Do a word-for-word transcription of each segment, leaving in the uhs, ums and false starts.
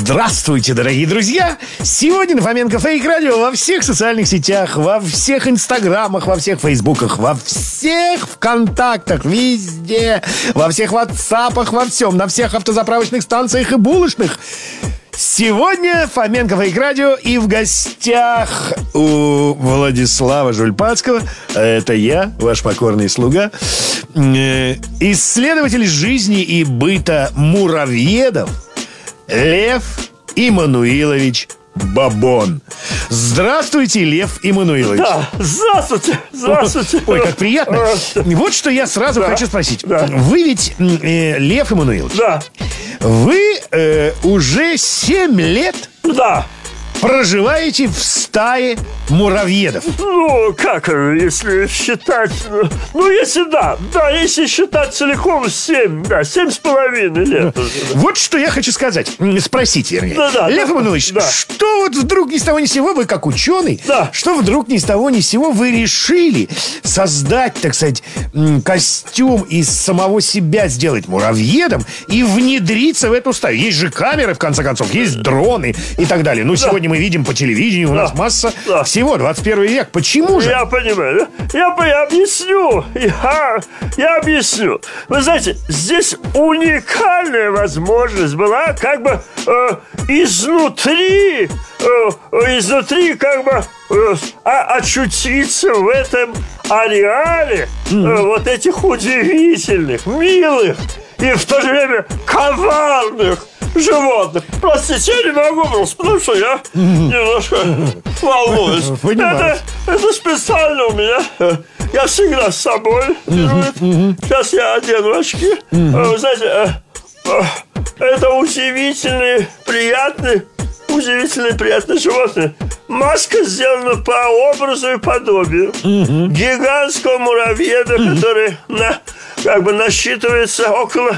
Здравствуйте, дорогие друзья! Сегодня на Фоменко Фейк Радио во всех социальных сетях, во всех инстаграмах, во всех фейсбуках, во всех ВКонтактах, везде, во всех ватсапах, во всем, на всех автозаправочных станциях и булочных. Сегодня Фоменко Фейк Радио, и в гостях у Владислава Жульпацкого, это я, ваш покорный слуга, исследователь жизни и быта муравьедов Лев Иммануилович Бабон. Здравствуйте, Лев Иммануилович. Да, здравствуйте, здравствуйте. Ой, как приятно. Вот что я сразу да. хочу спросить. Да. Вы ведь, э, Лев Иммануилович, Да. Вы э, уже семь лет Да. проживаете в стае муравьедов. Ну, как, если считать... Ну, если да, да, если считать целиком семь, да, семь с половиной лет. Вот что я хочу сказать, спросить, вернее. Да, да, Лев да, Иммануилович, да. что вот вдруг ни с того ни с сего, вы как ученый, Да. что вдруг ни с того ни с сего вы решили создать, так сказать, м, костюм из самого себя, сделать муравьедом и внедриться в эту стаю? Есть же камеры, в конце концов, есть дроны и так далее. Ну, сегодня мы видим по телевидению, у Да. нас масса Да. всего, двадцать первый век. Почему же? Я понимаю. Я, я объясню. Я, я объясню. Вы знаете, здесь уникальная возможность была как бы э, изнутри, э, изнутри как бы э, а, очутиться в этом ареале э, вот этих удивительных, милых и в то же время коварных животных. Простите, я не могу просто, потому что я немножко волнуюсь. Это, это специально у меня. Я всегда с собой беру это. Сейчас я одену очки. Вы знаете, это удивительные, приятные, удивительные, приятные животные. Маска сделана по образу и подобию гигантского муравьеда, который на, как бы насчитывается около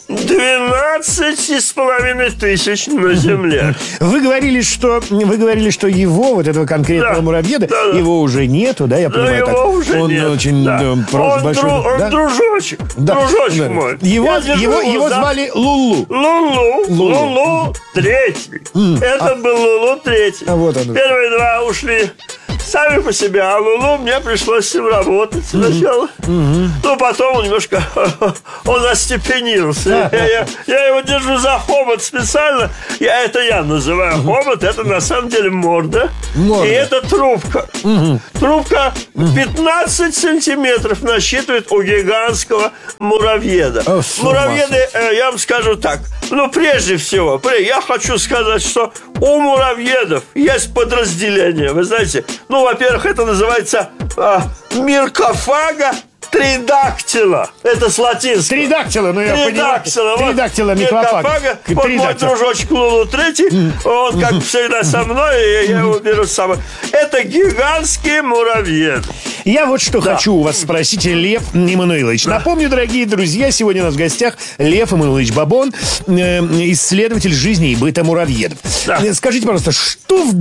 двенадцати с половиной тысяч на земле. Вы говорили, что вы говорили, что его, вот этого конкретного Да, муравьеда, да, да. его уже нету, да, я Но понимаю, его так. уже Он нет. очень Да. да, просто он большой. дру- он да? дружочек. Да. Дружочек Да. мой. Его, Я держу его, его за- звали Лулу. Лулу. Лулу. Лулу третий. Это был Лулу третий. А вот он. Первые два ушли сами по себе, а Лулу мне пришлось с ним работать сначала. Ну, потом он немножко он остепенился. Я, я, я его держу за хобот специально. Я, это я называю хобот. Это на самом деле морда. Морда. И это трубка. Трубка пятнадцать сантиметров насчитывает у гигантского муравьеда. О, с ума Муравьеды, э, я вам скажу так. Ну, прежде всего, я хочу сказать, что у муравьедов есть подразделение. Вы знаете, ну, во-первых, это называется а, миркофага тридактила. Это с латинского. Тридактила, ну я понимаю. Тридактила. Вот, Тридактила, микрофага. Вот мой дружочек Лулу третий, он, как всегда, со мной, и я его беру с собой. Это гигантский муравьед. Я вот что Да. хочу у вас спросить, Лев Иммануилович. Да. Напомню, дорогие друзья, сегодня у нас в гостях Лев Иммануилович Бабон, э, исследователь жизни и быта муравьедов. Да. Скажите, пожалуйста, что в